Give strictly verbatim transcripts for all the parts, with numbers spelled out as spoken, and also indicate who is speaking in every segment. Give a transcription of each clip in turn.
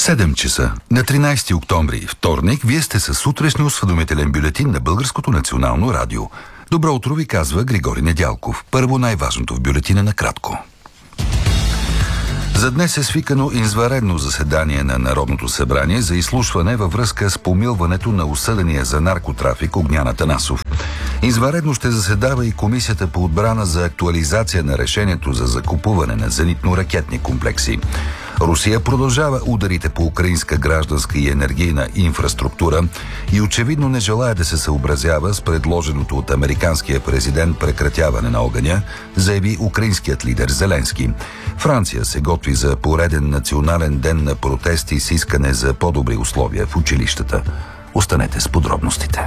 Speaker 1: седем часа на тринайсети октомври, вторник, вие сте със сутрешния осведомителен бюлетин на Българското национално радио. Добро утро ви казва Григорий Недялков. Първо най-важното в бюлетина накратко. За днес е свикано извънредно заседание на Народното събрание за изслушване във връзка с помилването на осъдения за наркотрафик Огнян Атанасов. Извънредно ще заседава и Комисията по отбрана за актуализация на решението за закупуване на зенитно-ракетни комплекси. Русия продължава ударите по украинска гражданска и енергийна инфраструктура и очевидно не желая да се съобразява с предложеното от американския президент прекратяване на огъня, заяви украинският лидер Зеленски. Франция се готви за пореден национален ден на протести с искане за по-добри условия в училищата. Останете с подробностите.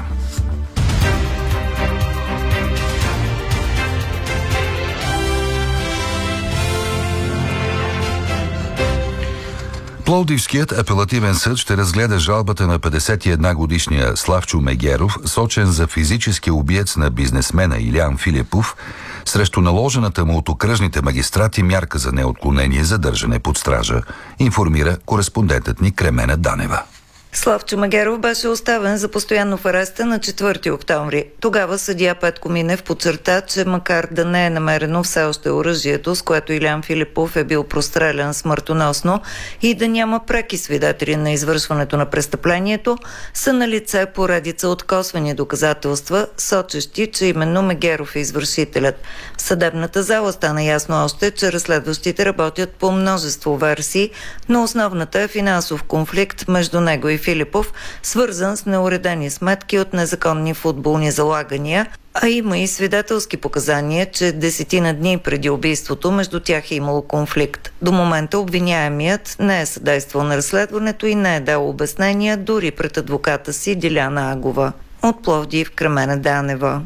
Speaker 1: Пловдивският апелативен съд ще разгледа жалбата на петдесет и една годишния Славчо Мегеров, сочен за физически убиец на бизнесмена Илиян Филипов, срещу наложената му от окръжните магистрати мярка за неотклонение задържане под стража, информира кореспондентът ни Кремена Данева.
Speaker 2: Славчо Мегеров беше оставен за постоянно в ареста на четвърти октомври. Тогава съдия Петко Минев подчерта, че макар да не е намерено все още оръжието, с което Илиян Филипов е бил прострелян смъртоносно, и да няма преки свидетели на извършването на престъплението, са налице поредица от косвени доказателства, сочещи, че именно Мегеров е извършителят. В съдебната зала стана ясно още, че разследващите работят по множество версии, но основната е финансов конфликт между него и Филипов, свързан с неуредени сметки от незаконни футболни залагания, а има и свидетелски показания, че десетина дни преди убийството между тях е имало конфликт. До момента обвиняемият не е съдействал на разследването и не е дал обяснения дори пред адвоката си Диляна Агова. От Пловдив, Кремена Данева.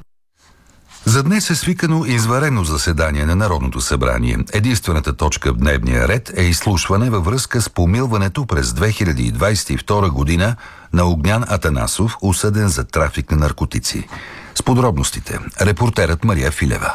Speaker 1: За днес е свикано извънредно заседание на Народното събрание. Единствената точка в дневния ред е изслушване във връзка с помилването през две хиляди двадесет и втора година на Огнян Атанасов, осъден за трафик на наркотици. С подробностите репортерът Мария Филева.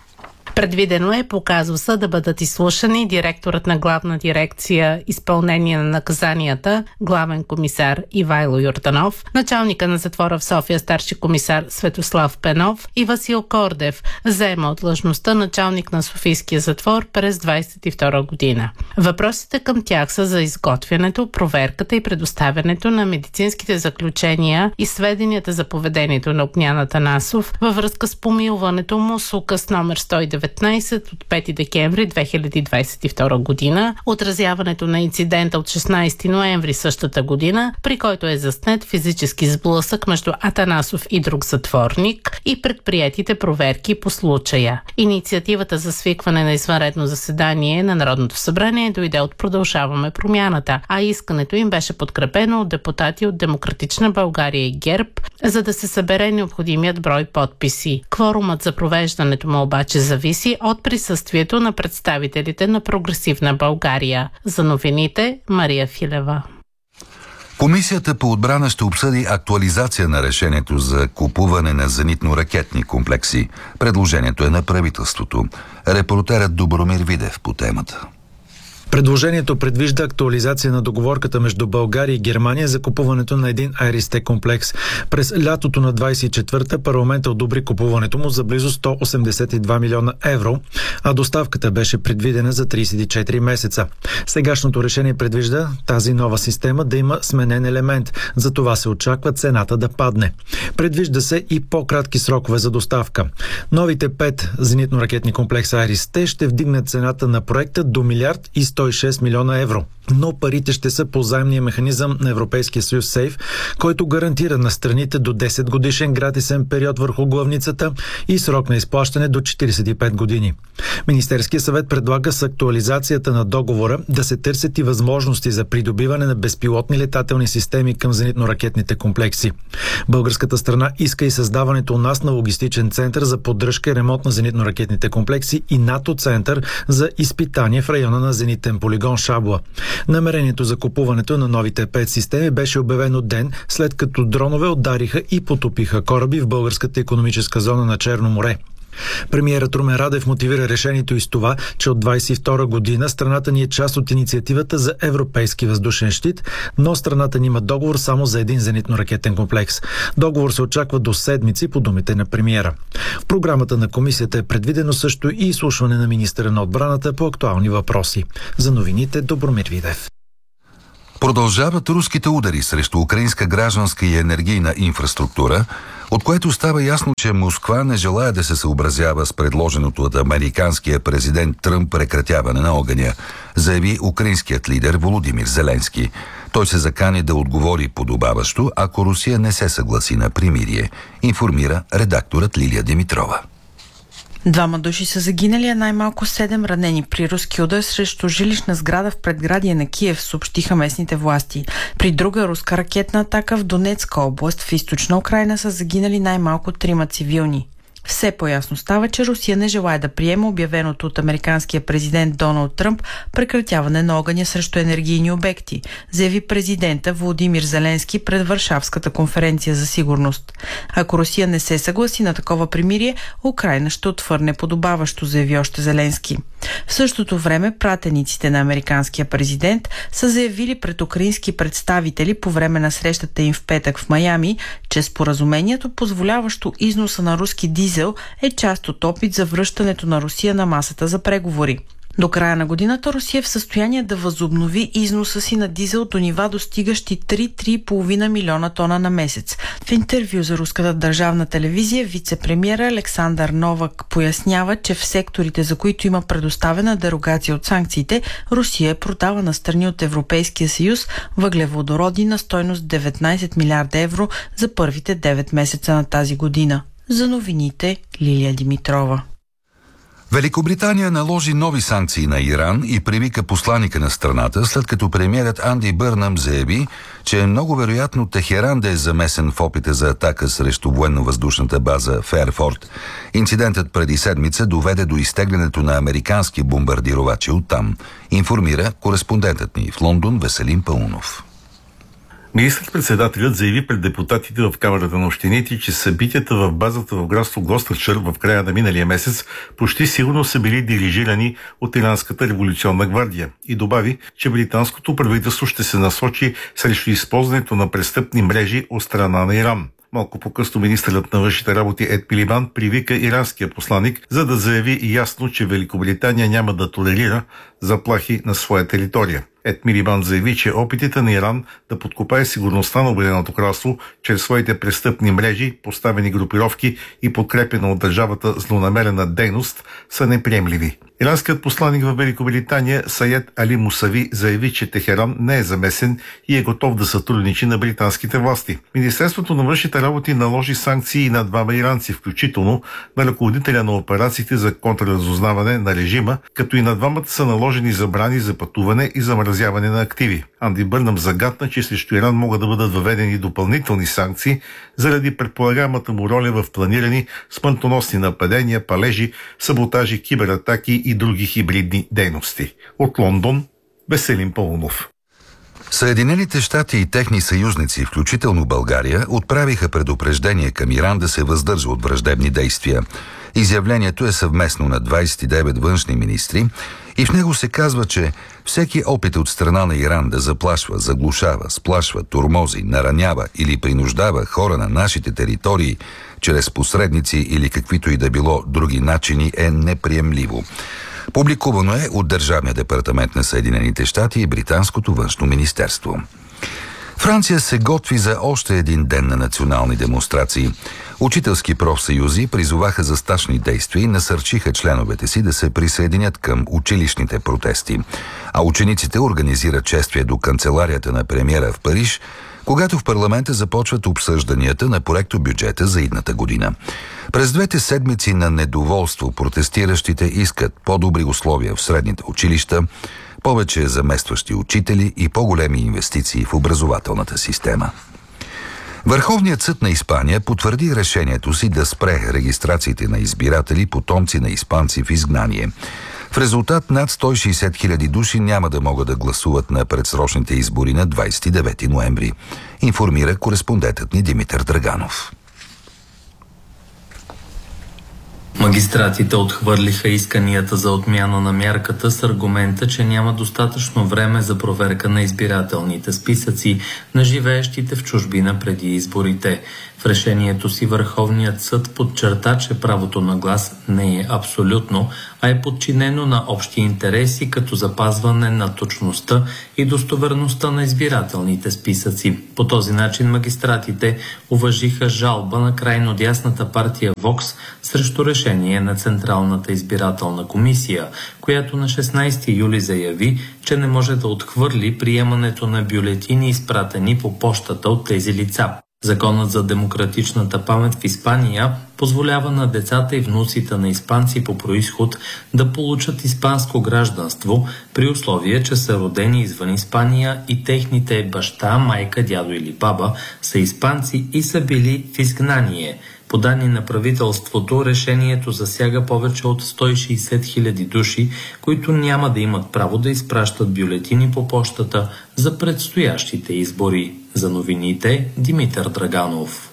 Speaker 3: Предвидено е по казуса да бъдат изслушани директорът на главна дирекция изпълнение на наказанията, главен комисар Ивайло Йорданов, началника на затвора в София старши комисар Светослав Пенов и Васил Кордев, заема от длъжността началник на Софийския затвор през двадесет и втора година. Въпросите към тях са за изготвянето, проверката и предоставянето на медицинските заключения и сведенията за поведението на Огнян Атанасов във връзка с помилването му с указ номер сто и деветнадесет от пети декември две хиляди двадесет и втора година, отразяването на инцидента от шестнадесети ноември същата година, при който е заснет физически сблъсък между Атанасов и друг затворник и предприетите проверки по случая. Инициативата за свикване на извънредно заседание на Народното събрание дойде от Продължаваме промяната, а искането им беше подкрепено от депутати от Демократична България и ГЕРБ, за да се събере необходимият брой подписи. Кворумът за провеждането му обаче зависи от присъствието на представителите на Прогресивна България. За новините Мария Филева.
Speaker 1: Комисията по отбрана ще обсъди актуализация на решението за купуване на зенитно-ракетни комплекси. Предложението е на правителството. Репортерът Добромир Видев по темата.
Speaker 4: Предложението предвижда актуализация на договорката между България и Германия за купуването на един Айрис-Т комплекс. През лятото на двадесет и четвърта парламентът одобри купуването му за близо сто осемдесет и два милиона евро, а доставката беше предвидена за тридесет и четири месеца. Сегашното решение предвижда тази нова система да има сменен елемент, за това се очаква цената да падне. Предвижда се и по-кратки срокове за доставка. Новите пет зенитно-ракетни комплекса Айрис-Т ще вдигнат цената на проекта до милиард и сто и шест милиона евро. Но парите ще са по заемния механизъм на Европейския съюз СЕЙФ, който гарантира на страните до десет годишен гратисен период върху главницата и срок на изплащане до четиридесет и пет години. Министерският съвет предлага с актуализацията на договора да се търсят и възможности за придобиване на безпилотни летателни системи към зенитно-ракетните комплекси. Българската страна иска и създаването у нас на логистичен център за поддръжка и ремонт на зенитно-ракетните комплекси и НАТО център за изпитание в района на зенитен полигон Шабла. Намерението за купуването на новите пет системи беше обявено ден след като дронове удариха и потопиха кораби в българската икономическа зона на Черно море. Премиерът Румен Радев мотивира решението и с това, че от двадесет и втора година страната ни е част от инициативата за европейски въздушен щит, но страната ни има договор само за един зенитно-ракетен комплекс. Договор се очаква до седмици, по думите на премиера. В програмата на комисията е предвидено също и изслушване на министъра на отбраната по актуални въпроси. За новините Добромир Видев.
Speaker 1: Продължават руските удари срещу украинска гражданска и енергийна инфраструктура, от което става ясно, че Москва не желая да се съобразява с предложеното от американския президент Тръмп прекратяване на огъня, заяви украинският лидер Володимир Зеленски. Той се закани да отговори подобаващо, ако Русия не се съгласи на примирие, информира редакторът Лилия Димитрова.
Speaker 5: Двама души са загинали, а най-малко седем ранени при руски удар срещу жилищна сграда в предградие на Киев, съобщиха местните власти. При друга руска ракетна атака в Донецка област в източна Украйна са загинали най-малко трима цивилни. Все по-ясно става, че Русия не желае да приема обявеното от американския президент Доналд Тръмп прекратяване на огъня срещу енергийни обекти, заяви президента Володимир Зеленски пред Варшавската конференция за сигурност. Ако Русия не се съгласи на такова примирие, Украйна ще отвърне подобаващо, заяви още Зеленски. В същото време пратениците на американския президент са заявили пред украински представители по време на срещата им в петък в Майами, че споразумението, позволяващо износа на руски дизел, е част от опит за връщането на Русия на масата за преговори. До края на годината Русия е в състояние да възобнови износа си на дизел до нива достигащи три до три и половина милиона тона на месец. В интервю за руската държавна телевизия вице-премиера Александър Новак пояснява, че в секторите, за които има предоставена дерогация от санкциите, Русия е продала на страни от Европейския съюз въглеводороди на стойност деветнадесет милиарда евро за първите девет месеца на тази година. За новините Лилия Димитрова.
Speaker 1: Великобритания наложи нови санкции на Иран и привика посланика на страната, след като премиерът Анди Бърнъм заяви, че е много вероятно Техеран да е замесен в опита за атака срещу военно-въздушната база Ферфорд. Инцидентът преди седмица доведе до изтеглянето на американски бомбардировачи оттам, информира кореспондентът ни в Лондон Веселин Паунов.
Speaker 6: Министър-председателят заяви пред депутатите в Камарата на общините, че събитията в базата в градство Глостършир в края на миналия месец почти сигурно са били дирижирани от Иранската революционна гвардия и добави, че британското правителство ще се насочи срещу използването на престъпни мрежи от страна на Иран. Малко по-късно министърът на външните работи Ед Милибанд привика иранския посланик, за да заяви ясно, че Великобритания няма да толерира заплахи на своя територия. Ед Милибанд заяви, че опитите на Иран да подкопае сигурността на Обединеното кралство чрез своите престъпни мрежи, поставени групировки и подкрепена от държавата злонамерена дейност са неприемливи. Иранският посланик в Великобритания Саед Али Мусави заяви, че Техеран не е замесен и е готов да сътрудничи на британските власти. Министерството на външните работи наложи санкции на двама иранци, включително на ръководителя на операциите за контрразузнаване на режима, като и на двамата са наложени забрани за пътуване и замразяване на активи. Анди Бърнъм загатна, че срещу Иран могат да бъдат въведени допълнителни санкции заради предполагаемата му роля в планирани смъртоносни нападения, палежи, саботажи, кибератаки и други хибридни дейности. От Лондон, Веселин Паунов.
Speaker 1: Съединените щати и техни съюзници, включително България, отправиха предупреждение към Иран да се въздържа от враждебни действия. Изявлението е съвместно на двадесет и девет външни министри и в него се казва, че всеки опит от страна на Иран да заплашва, заглушава, сплашва, тормози, наранява или принуждава хора на нашите територии чрез посредници или каквито и да било други начини е неприемливо. Публикувано е от Държавния департамент на Съединените щати и Британското външно министерство. Франция се готви за още един ден на национални демонстрации. Учителски профсъюзи призоваха за стачни действия и насърчиха членовете си да се присъединят към училищните протести. А учениците организират шествие до канцеларията на премиера в Париж, когато в парламента започват обсъжданията на проектобюджета за идната година. През двете седмици на недоволство протестиращите искат по-добри условия в средните училища, повече заместващи учители и по-големи инвестиции в образователната система. Върховният съд на Испания потвърди решението си да спре регистрациите на избиратели, потомци на испанци в изгнание. В резултат над сто и шейсет хиляди души няма да могат да гласуват на предсрочните избори на двадесет и девети ноември, информира кореспондентът ни Димитър Драганов.
Speaker 7: Магистратите отхвърлиха исканията за отмяна на мярката с аргумента, че няма достатъчно време за проверка на избирателните списъци на живеещите в чужбина преди изборите. В решението си Върховният съд подчерта, че правото на глас не е абсолютно, а е подчинено на общи интереси, като запазване на точността и достоверността на избирателните списъци. По този начин магистратите уважиха жалба на крайно дясната партия Вокс срещу решение на Централната избирателна комисия, която на шестнайсети юли заяви, че не може да отхвърли приемането на бюлетини, изпратени по пощата от тези лица. Законът за демократичната памет в Испания позволява на децата и внуците на испанци по происход да получат испанско гражданство при условие, че са родени извън Испания и техните баща, майка, дядо или баба са испанци и са били в изгнание. По данни на правителството, решението засяга повече от сто и шейсет хиляди души, които няма да имат право да изпращат бюлетини по пощата за предстоящите избори. За новините Димитър Драганов.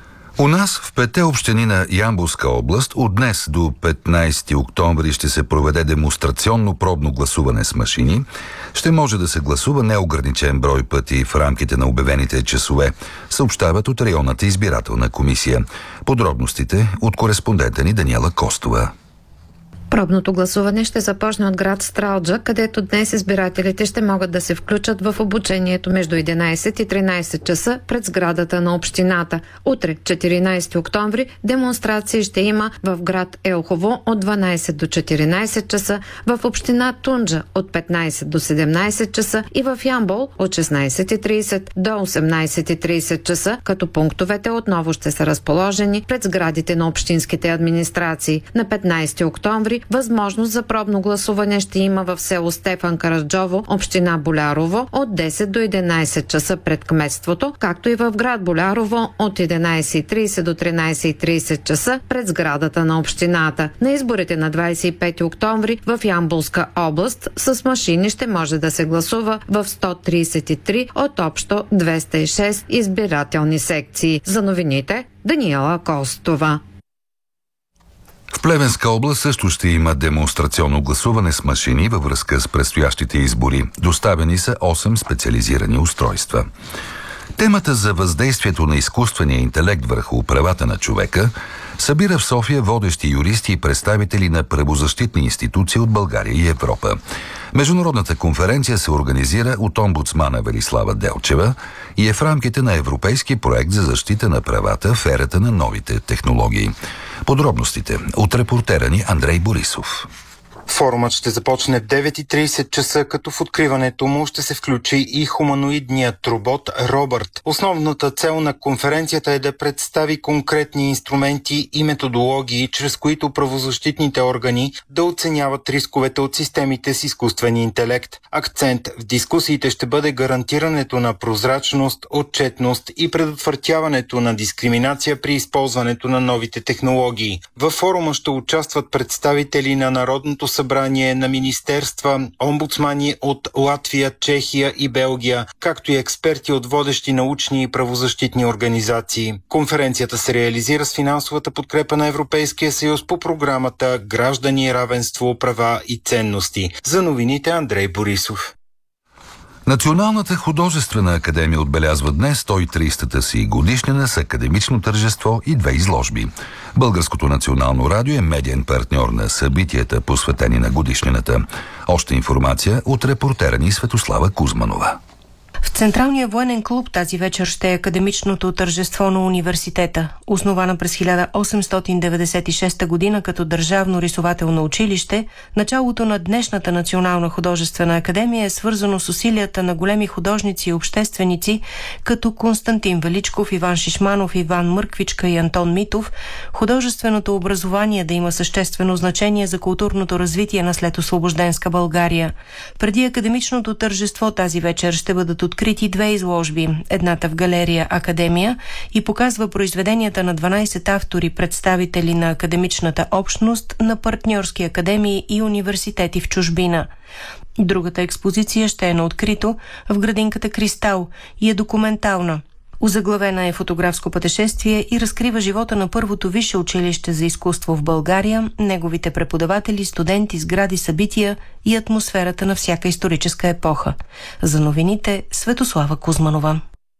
Speaker 1: У нас в петте общини на Ямболска област от днес до петнайсети октомври ще се проведе демонстрационно пробно гласуване с машини. Ще може да се гласува неограничен брой пъти в рамките на обявените часове, съобщават от районната избирателна комисия. Подробностите от кореспондента ни Даниела Костова.
Speaker 8: Пробното гласуване ще започне от град Стралджа, където днес избирателите ще могат да се включат в обучението между единайсет и тринайсет часа пред сградата на общината. Утре, четиринайсети октомври, демонстрации ще има в град Елхово от дванайсет до четиринайсет часа, в община Тунджа от петнайсет до седемнайсет часа и в Ямбол от шестнайсет и трийсет до осемнайсет и трийсет часа, като пунктовете отново ще са разположени пред сградите на общинските администрации. На петнайсети октомври възможност за пробно гласуване ще има в село Стефан Караджово, община Болярово от десет до единайсет часа пред кметството, както и в град Болярово от единайсет и трийсет до тринайсет и трийсет часа пред сградата на общината. На изборите на двайсет и пети октомври в Ямболска област с машини ще може да се гласува в сто трийсет и три от общо двеста и шест избирателни секции. За новините Даниела Костова.
Speaker 1: В Плевенска област също ще има демонстрационно гласуване с машини във връзка с предстоящите избори. Доставени са осем специализирани устройства. Темата за въздействието на изкуствения интелект върху правата на човека събира в София водещи юристи и представители на правозащитни институции от България и Европа. Международната конференция се организира от омбудсмана Велислава Делчева и е в рамките на европейски проект за защита на правата в ерата на новите технологии. Подробностите от репортера ни Андрей Борисов.
Speaker 9: Форумът ще започне в девет и трийсет часа, като в откриването му ще се включи и хуманоидният робот Робърт. Основната цел на конференцията е да представи конкретни инструменти и методологии, чрез които правозащитните органи да оценяват рисковете от системите с изкуствен интелект. Акцент в дискусиите ще бъде гарантирането на прозрачност, отчетност и предотвратяването на дискриминация при използването на новите технологии. Във форума ще участват представители на Народното събрание, на министерства, омбудсмани от Латвия, Чехия и Белгия, както и експерти от водещи научни и правозащитни организации. Конференцията се реализира с финансовата подкрепа на Европейския съюз по програмата Граждани, равенство, права и ценности. За новините Андрей Борисов.
Speaker 1: Националната художествена академия отбелязва днес сто и трийсетата си годишнина с академично тържество и две изложби. Българското национално радио е медиен партньор на събитията, посветени на годишнината. Още информация от репортера ни Светослава Кузманова.
Speaker 10: В Централния военен клуб тази вечер ще е академичното тържество на университета. Основана през хиляда осемстотин деветдесет и шеста година като държавно рисователно училище, началото на днешната Национална художествена академия е свързано с усилията на големи художници и общественици, като Константин Величков, Иван Шишманов, Иван Мърквичка и Антон Митов, художественото образование да има съществено значение за културното развитие на следосвобожденска България. Преди академичното тържество тази вечер ще бъдат открити две изложби. Едната в галерия Академия и показва произведенията на дванайсет автори, представители на академичната общност, на партньорски академии и университети в чужбина. Другата експозиция ще е на открито в градинката Кристал и е документална. Озаглавена е фотографско пътешествие и разкрива живота на първото висше училище за изкуство в България, неговите преподаватели, студенти, сгради, събития и атмосферата на всяка историческа епоха. За новините Светослава Кузманова.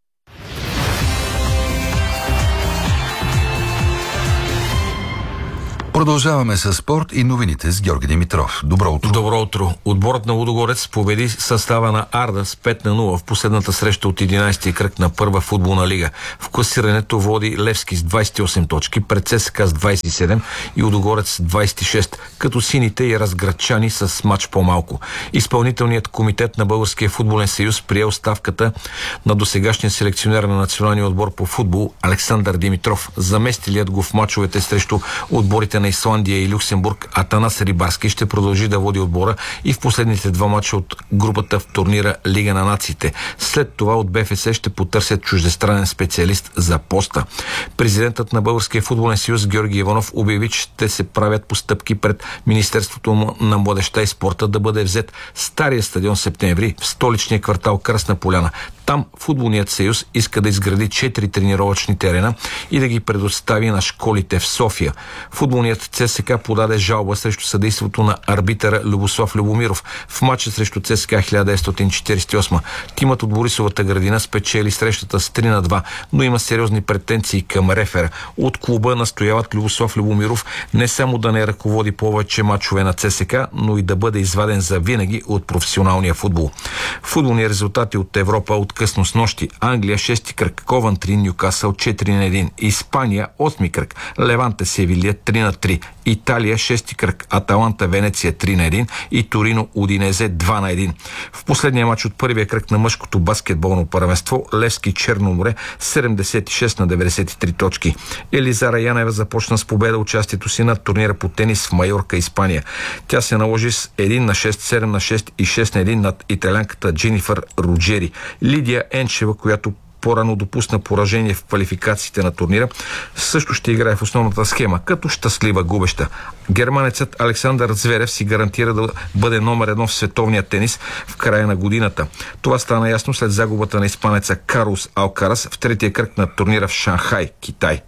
Speaker 1: Продължаваме с спорт и новините с Георги Димитров. Добро утро.
Speaker 11: Добро утро. Отборът на Лудогорец победи състава на Арда с пет на нула в последната среща от единайсети кръг на първа футболна лига. В класирането води Левски с двайсет и осем точки, пред ЦСКА с двайсет и седем и Лудогорец с двайсет и шест, като сините и разградчани с мач по-малко. Изпълнителният комитет на Българския футболен съюз прие оставката на досегашния селекционер на националния отбор по футбол Александър Димитров. Заместилият го в мачовете срещу отборите на Исландия и Люксембург Атанас Рибарски ще продължи да води отбора и в последните два мача от групата в турнира Лига на нациите. След това от БФС ще потърсят чуждестранен специалист за поста. Президентът на Българския футболен съюз Георги Иванов обяви, че ще се правят постъпки пред Министерството на младежта и спорта да бъде взет стария стадион Септември в столичния квартал Красна поляна. Там футболният съюз иска да изгради четири тренировъчни терена и да ги предостави на школите в София. Футболният ЦСКА подаде жалба срещу съдейството на арбитъра Любослав Любомиров в матча срещу ЦСКА хиляда деветстотин четирийсет и осма. Тимът от Борисовата градина спечели срещата с три на два, но има сериозни претенции към рефера. От клуба настояват Любослав Любомиров не само да не ръководи повече мачове на ЦСКА, но и да бъде изваден за винаги от професионалния футбол. Футболни резултати от Европа от късно с нощи. Англия шести кръг, Ковантри, Нюкасъл четири на един. Испания осми кръг, Леванте Севилия три на три. Италия шести кръг, Аталанта Венеция три на един и Торино Удинезе два на един. В последния мач от първия кръг на мъжкото баскетболно първенство Левски Черно море седемдесет и шест на деветдесет и три точки. Елизара Янева започна с победа участието си на турнира по тенис в Майорка, Испания. Тя се наложи с един на шест, седем на шест и шест на един над италянката Дженифър Руджери. Лидия Енчева, която по-рано допусна поражение в квалификациите на турнира, също ще играе в основната схема, като щастлива губеща. Германецът Александър Зверев си гарантира да бъде номер едно в световния тенис в края на годината. Това стана ясно след загубата на испанеца Карлос Алкарас в третия кръг на турнира в Шанхай, Китай.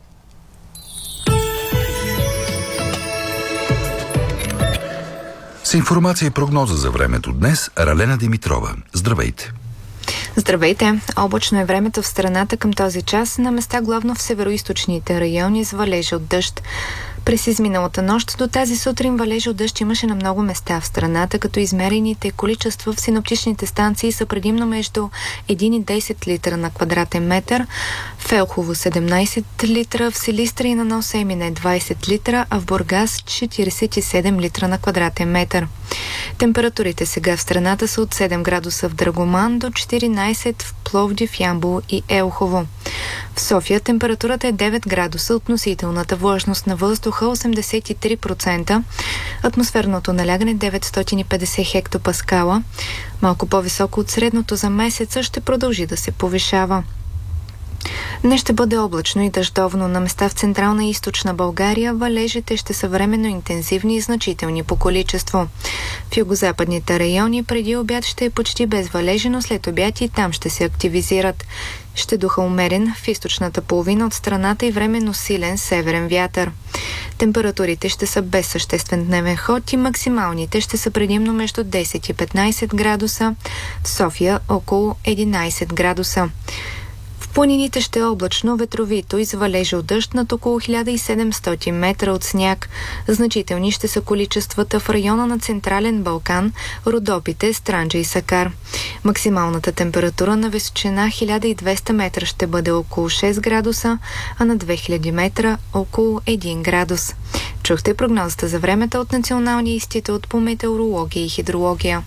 Speaker 1: С информация и прогноза за времето днес Ралена Димитрова. Здравейте!
Speaker 12: Здравейте! Облачно е времето в страната към този час, на места главно в североизточните райони с валежи от дъжд. През изминалата нощ до тази сутрин валежи от дъжд имаше на много места в страната, като измерените количества в синоптичните станции са предимно между един и десет литра на квадратен метър, в Елхово седемнайсет литра, в Силистра и на Нос Емине двайсет литра, а в Бургас четирийсет и седем литра на квадратен метър. Температурите сега в страната са от седем градуса в Драгоман до четиринайсет в Пловдив, Ямбол и Елхово. В София температурата е девет градуса, относителната влажност на въздуха осемдесет и три процента, атмосферното налягане деветстотин и петдесет хектопаскала, малко по-високо от средното за месеца, ще продължи да се повишава. Днес ще бъде облачно и дъждовно. На места в централна и източна България валежите ще са временно интензивни и значителни по количество. В югозападните райони преди обяд ще е почти без валежи, но след обяд и там ще се активизират. Ще духа умерен в източната половина от страната и временно силен северен вятър. Температурите ще са без съществен дневен ход и максималните ще са предимно между десет и петнайсет градуса, в София около единайсет градуса. В планините ще е облачно, ветровито и с валежи от дъжд над около хиляда и седемстотин метра от сняг. Значителни ще са количествата в района на Централен Балкан, Родопите, Странджа и Сакар. Максималната температура на височина хиляда и двеста метра ще бъде около шест градуса, а на две хиляди метра около един градус. Чухте прогнозата за времето от Националния институт по метеорология и хидрология.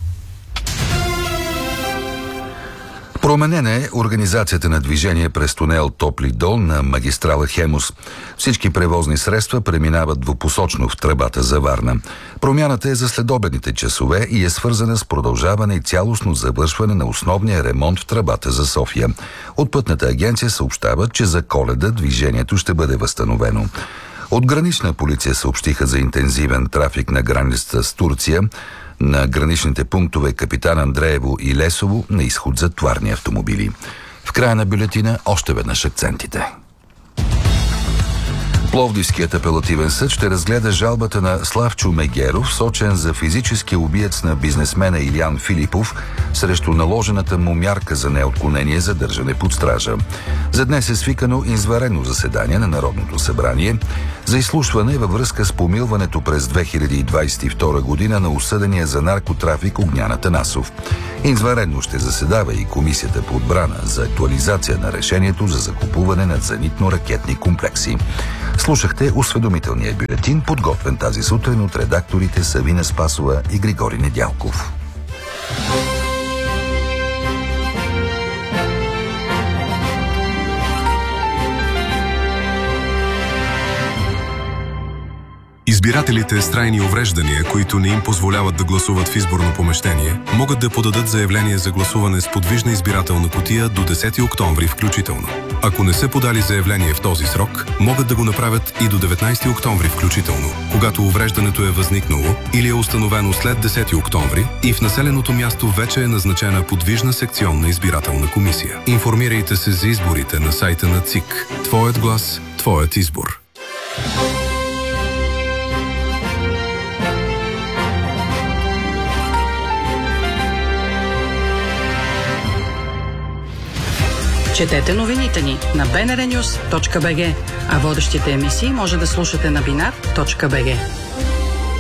Speaker 1: Променена е организацията на движение през тунел Топли дол на магистрала Хемус. Всички превозни средства преминават двупосочно в тръбата за Варна. Промяната е за следобедните часове и е свързана с продължаване и цялостно завършване на основния ремонт в тръбата за София. От Пътната агенция съобщават, че за Коледа движението ще бъде възстановено. От Гранична полиция съобщиха за интензивен трафик на границата с Турция. На граничните пунктове Капитан Андреево и Лесово на изход за товарни автомобили. В края на бюлетина още веднъж акцентите. Пловдивският апелативен съд ще разгледа жалбата на Славчо Мегеров, сочен за физически убиец на бизнесмена Илиян Филипов, срещу наложената му мярка за неотклонение за държане под стража. За днес е свикано извънредно заседание на Народното събрание за изслушване във връзка с помилването през две хиляди двадесет и втора година на осъдения за наркотрафик Огнян Атанасов. Извънредно ще заседава и Комисията по отбрана за актуализация на решението за закупуване на зенитно-ракетни комплекси. Слушахте осведомителния бюлетин, подготвен тази сутрин от редакторите Савина Спасова и Григорий Недялков.
Speaker 13: Избирателите с трайни увреждания, които не им позволяват да гласуват в изборно помещение, могат да подадат заявление за гласуване с подвижна избирателна кутия до десети октомври включително. Ако не са подали заявление в този срок, могат да го направят и до деветнадесети октомври включително, когато увреждането е възникнало или е установено след десети октомври и в населеното място вече е назначена подвижна секционна избирателна комисия. Информирайте се за изборите на сайта на ЦИК. Твоят глас, твоят избор.
Speaker 14: Четете новините ни на би ен ар нюс точка би джи, а водещите емисии може да слушате на бинар точка би джи.